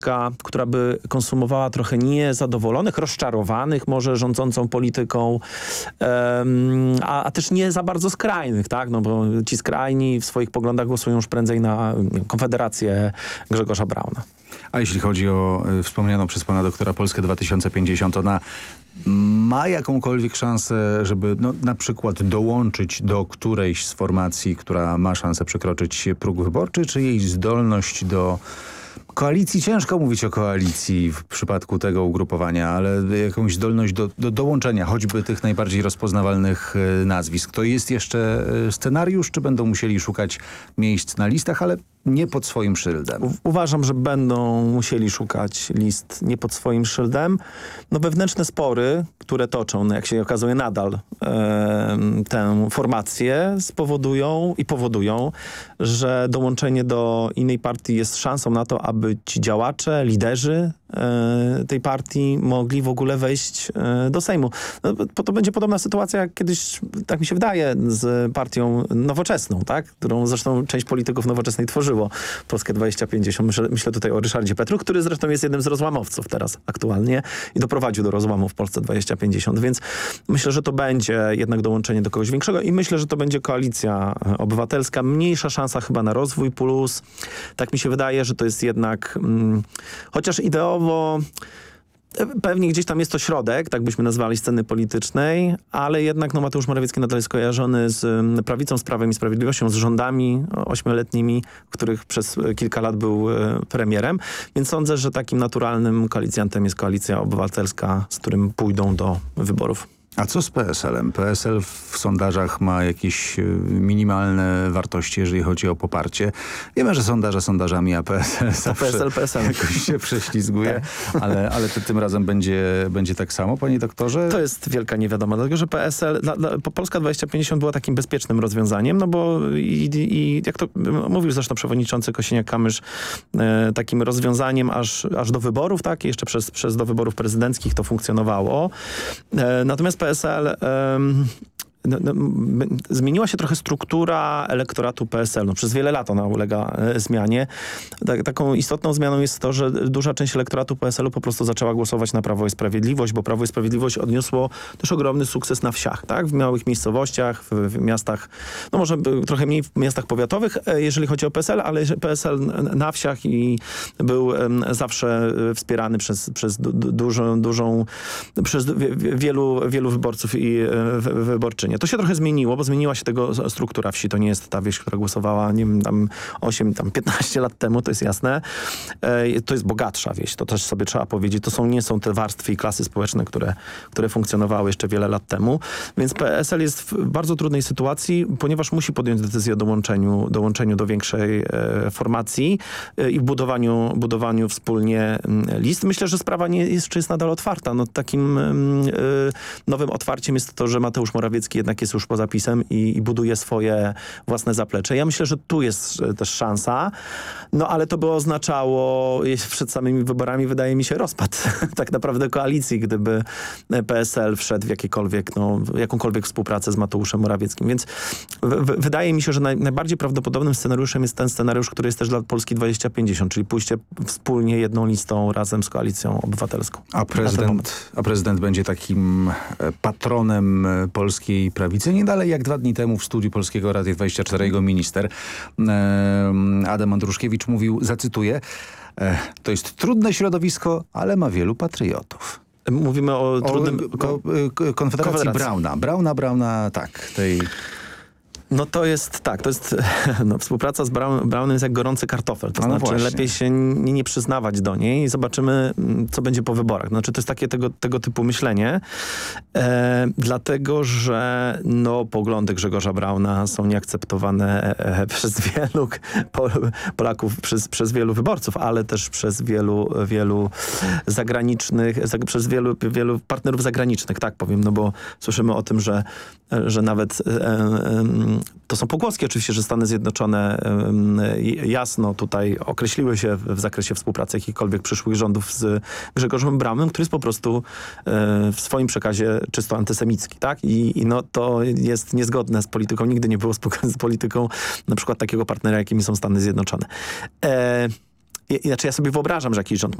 która by konsumowała trochę niezadowolonych, rozczarowanych może rządzącą polityką, a też nie za bardzo skrajnych, tak? No bo ci skrajni w swoich poglądach głosują już prędzej na Konfederację Grzegorza Brauna. A jeśli chodzi o wspomnianą przez pana doktora Polskę 2050, ona ma jakąkolwiek szansę, żeby na przykład dołączyć do którejś z formacji, która ma szansę przekroczyć próg wyborczy, czy jej zdolność do koalicji, ciężko mówić o koalicji w przypadku tego ugrupowania, ale jakąś zdolność do dołączenia choćby tych najbardziej rozpoznawalnych nazwisk. To jest jeszcze scenariusz, czy będą musieli szukać miejsc na listach, ale nie pod swoim szyldem? Uważam, że będą musieli szukać list nie pod swoim szyldem. No wewnętrzne spory, które toczą, jak się okazuje nadal tę formację powodują, że dołączenie do innej partii jest szansą na to, aby ci działacze, liderzy tej partii mogli w ogóle wejść do Sejmu. No, to będzie podobna sytuacja jak kiedyś, tak mi się wydaje, z partią Nowoczesną, tak? Którą zresztą część polityków Nowoczesnej tworzyło Polskę 2050. Myślę tutaj o Ryszardzie Petru, który zresztą jest jednym z rozłamowców teraz aktualnie i doprowadził do rozłamu w Polsce 2050, więc myślę, że to będzie jednak dołączenie do kogoś większego i myślę, że to będzie koalicja obywatelska. Mniejsza szansa chyba na rozwój plus. Tak mi się wydaje, że to jest jednak chociaż ideowo pewnie gdzieś tam jest to środek, tak byśmy nazwali sceny politycznej, ale jednak Mateusz Morawiecki nadal jest kojarzony z prawicą, z Prawem i Sprawiedliwością, z rządami 8-letnimi, w których przez kilka lat był premierem. Więc sądzę, że takim naturalnym koalicjantem jest Koalicja Obywatelska, z którym pójdą do wyborów. A co z PSL-em? PSL w sondażach ma jakieś minimalne wartości, jeżeli chodzi o poparcie. Wiemy, że sondaże sondażami, a PSL zawsze PSL. jakoś się prześlizguje, ale tym razem będzie tak samo, panie doktorze? To jest wielka niewiadoma, dlatego że PSL, Polska 2050 była takim bezpiecznym rozwiązaniem, no bo i jak to mówił zresztą przewodniczący Kosiniak-Kamysz, takim rozwiązaniem aż do wyborów, tak? Jeszcze przez do wyborów prezydenckich to funkcjonowało. Natomiast PSL zmieniła się trochę struktura elektoratu PSL. Przez wiele lat ona ulega zmianie. Taką istotną zmianą jest to, że duża część elektoratu PSL-u po prostu zaczęła głosować na Prawo i Sprawiedliwość, bo Prawo i Sprawiedliwość odniosło też ogromny sukces na wsiach, tak? W małych miejscowościach, w miastach, może trochę mniej w miastach powiatowych, jeżeli chodzi o PSL, ale PSL na wsiach i był zawsze wspierany przez wielu wyborców i wyborczyń. To się trochę zmieniło, bo zmieniła się tego struktura wsi. To nie jest ta wieś, która głosowała, nie wiem, tam 15 lat temu, to jest jasne. To jest bogatsza wieś, to też sobie trzeba powiedzieć. Nie są te warstwy i klasy społeczne, które funkcjonowały jeszcze wiele lat temu. Więc PSL jest w bardzo trudnej sytuacji, ponieważ musi podjąć decyzję o dołączeniu do większej formacji i budowaniu wspólnie list. Myślę, że sprawa jeszcze jest nadal otwarta. Takim nowym otwarciem jest to, że Mateusz Morawiecki jednak jest już poza PiS-em i buduje swoje własne zaplecze. Ja myślę, że tu jest też szansa, ale to by oznaczało przed samymi wyborami, wydaje mi się, rozpad tak naprawdę koalicji, gdyby PSL wszedł w jakąkolwiek współpracę z Mateuszem Morawieckim. Więc wydaje mi się, że najbardziej prawdopodobnym scenariuszem jest ten scenariusz, który jest też dla Polski 2050, czyli pójście wspólnie jedną listą razem z Koalicją Obywatelską. A prezydent będzie takim patronem polskiej prawicy. Nie dalej jak 2 dni temu w studiu Polskiego Radia 24 jego minister Adam Andruszkiewicz mówił, zacytuję, to jest trudne środowisko, ale ma wielu patriotów. Mówimy o trudnym... Konfederacji Brauna, tak, tej... To jest współpraca z Braunem jest jak gorący kartofel. To znaczy właśnie. lepiej się nie przyznawać do niej i zobaczymy, co będzie po wyborach. To jest takie tego typu myślenie. Dlatego, że poglądy Grzegorza Brauna są nieakceptowane przez wielu Polaków, przez wielu wyborców, ale też przez wielu zagranicznych, przez wielu partnerów zagranicznych, tak powiem, bo słyszymy o tym, że nawet to są pogłoski oczywiście, że Stany Zjednoczone jasno tutaj określiły się w zakresie współpracy jakichkolwiek przyszłych rządów z Grzegorzem Braunem, który jest po prostu w swoim przekazie czysto antysemicki, tak? I to jest niezgodne z polityką. Nigdy nie było z polityką na przykład takiego partnera, jakimi są Stany Zjednoczone. Inaczej ja sobie wyobrażam, że jakiś rząd